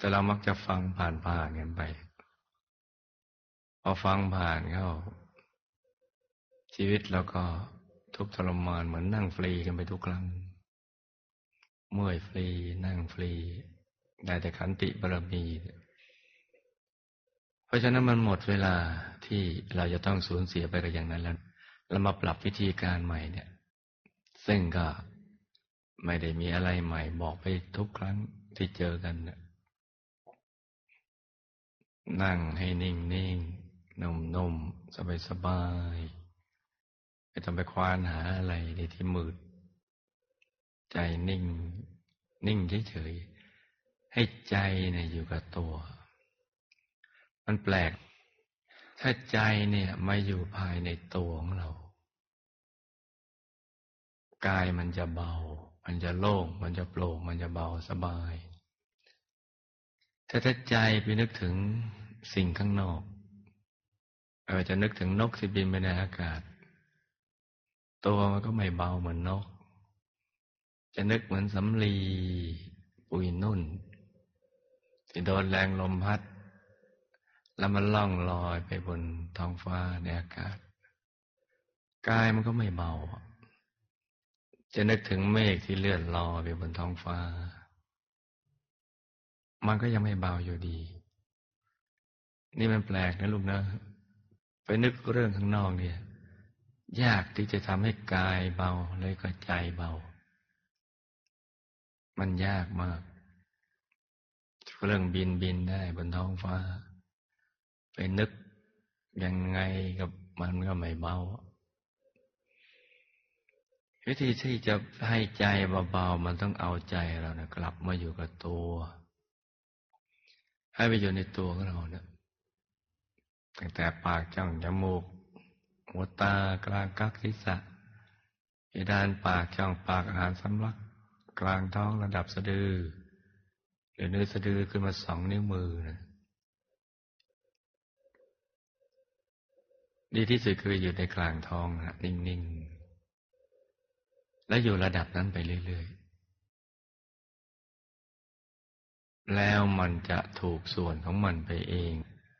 แต่เรามักจะฟังผ่านกันไปพอฟังผ่านเข้าชีวิตเราก็ทุกข์ทรมานเหมือนนั่งฟรีกันไปทุกครั้งเมื่อยฟรีนั่งฟรีได้แต่ขันติบารมีเพราะฉะนั้นมันหมดเวลาที่เราจะต้องสูญเสียไปกับอย่างนั้นแล้วเรามาปรับวิธีการใหม่เนี่ยซึ่งก็ไม่ได้มีอะไรใหม่บอกไปทุกครั้งที่เจอกันนะนั่งให้นิ่งๆนุ่มๆสบายๆไม่ต้องไปควานหาอะไรในที่มืดใจนิ่งนิ่งเฉยๆให้ใจเนี่ยอยู่กับตัวมันแปลกถ้าใจเนี่ยมาอยู่ภายในตัวของเรากายมันจะเบามันจะโล่งมันจะโปร่งมันจะเบาสบายถ้าใจไปนึกถึงสิ่งข้างนอกจะนึกถึงนกที่บินไปในอากาศตัวมันก็ไม่เบาเหมือนนกจะนึกเหมือนสำลีปุยนุ่นที่โดนแรงลมพัดแล้วมันล่องลอยไปบนท้องฟ้าในอากาศกายมันก็ไม่เบาจะนึกถึงเมฆที่เลื่อนลอยไปบนท้องฟ้ามันก็ยังไม่เบาอยู่ดีนี่มันแปลกนะลูกนะไปนึกเรื่องข้างนอกเนี่ยยากที่จะทำให้กายเบาเลยก็ใจเบามันยากมากเรื่องบินได้บนท้องฟ้าไปนึกยังไงกับมันก็ไม่เบาวิธีที่จะให้ใจเบาๆมันต้องเอาใจเรานะกลับมาอยู่กับตัวให้ไปอยู่ในตัวของเราเนี่ยตั้งแต่ปากจ้องจมูกหัวตากลางกักศีรษะเพดานปากช่องปากอาหารสำลักกลางท้องระดับสะดือหรือเนื้อสะดือขึ้นมา2 นิ้วมือนะดีที่สุดคืออยู่ในกลางท้องนะนิ่งๆและอยู่ระดับนั้นไปเรื่อยๆแล้วมันจะถูกส่วนของมันไปเอง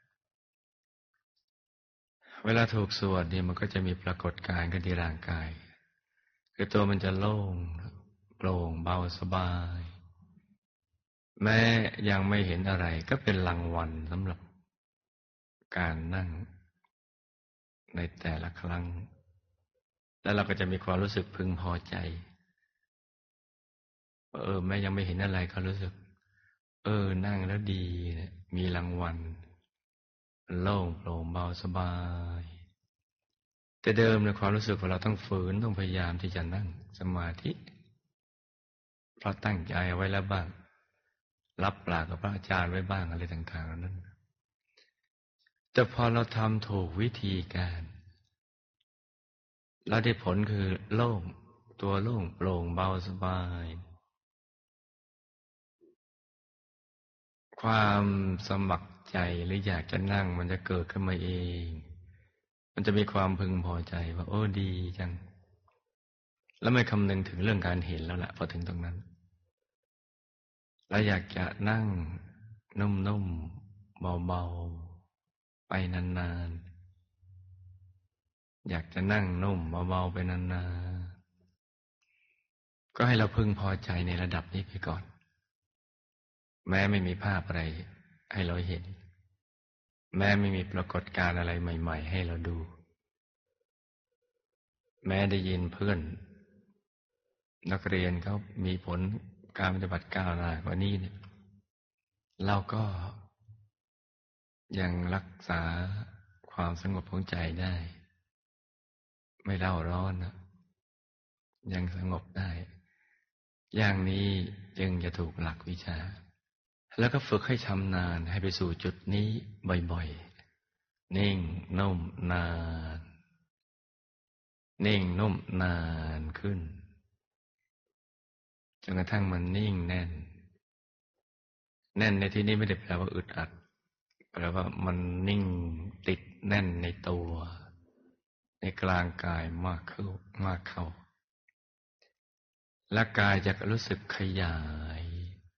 เวลาถูกส่วนนี่มันก็จะมีปรากฏการณ์ขึ้นที่ร่างกายคือตัวมันจะโล่งโปร่งเบาสบายแม้ยังไม่เห็นอะไรก็เป็นรางวัลสำหรับการนั่งในแต่ละครั้งแล้วเราก็จะมีความรู้สึกพึงพอใจแม้ยังไม่เห็นอะไรก็รู้สึกนั่งแล้วดีเนี่ยมีรางวัลโล่งโปร่งเบาสบายแต่เดิมในความรู้สึกของเราต้องฝืนต้องพยายามที่จะนั่งสมาธิเพราะตั้งใจไว้แล้วบ้างรับปากกับพระอาจารย์ไว้บ้างอะไรต่างๆนั้นแต่พอเราทำถูกวิธีการแล้วได้ผลคือโล่งตัวโล่งโปร่งเบาสบายความสมัครใจหรืออยากจะนั่งมันจะเกิดขึ้นมาเองมันจะมีความพึงพอใจว่าโอ้ดีจังแล้วไม่คำนึงถึงเรื่องการเห็นแล้วล่ะพอถึงตรงนั้นแล้วอยากจะนั่งนุ่มๆเบาๆไปนานๆอยากจะนั่งนุ่มเบาๆไปนานๆก็ให้เราพึงพอใจในระดับนี้ไปก่อนแม้ไม่มีภาพอะไรให้เราเห็นแม้ไม่มีปรากฏการณ์อะไรใหม่ๆให้เราดูแม้ได้ยินเพื่อนนักเรียนเขามีผลการปฏิบัติก้าวหน้ากว่านี้เนี่ยเราก็ยังรักษาความสงบของใจได้ไม่เร่าร้อนนะยังสงบได้อย่างนี้จึงจะถูกหลักวิชาแล้วก็ฝึกให้ชำนาญให้ไปสู่จุดนี้บ่อยๆนิ่งนุ่มนานนิ่งนุ่มนานขึ้นจนกระทั่งมันนิ่งแน่นแน่นในที่นี้ไม่ได้แปลว่าอึดอัดแปลว่ามันนิ่งติดแน่นในตัวในกลางกายมากเข้าและกายจะรู้สึกขยาย